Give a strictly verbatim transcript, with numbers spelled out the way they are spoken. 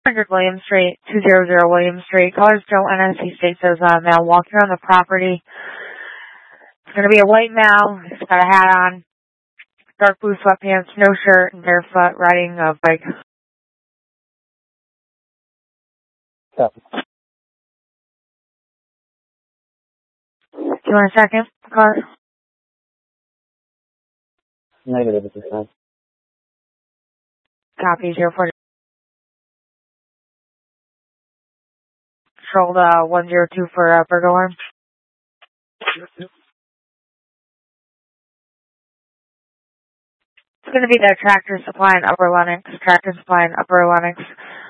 one hundred William Street, two hundred William Street. Callers Joe N S C State says uh, male walking around the property. It's going to be a white male. He's got a hat on, dark blue sweatpants, no shirt, and barefoot, riding a bike. Copy. Do you want a second, caller? Negative at this time. Copy, zero four. Controlled uh, one zero two for uh, burglar alarm. Yep. It's going to be the Tractor Supply in Upper Lenox. Tractor Supply in Upper Lenox.